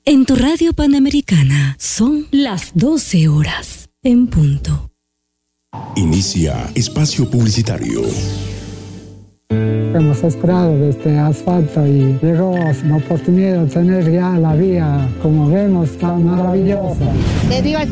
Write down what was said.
En tu radio Panamericana son las 12 horas en punto. Inicia espacio publicitario. Hemos esperado de este asfalto y llegó la oportunidad de tener ya la vía, como vemos, tan maravillosa.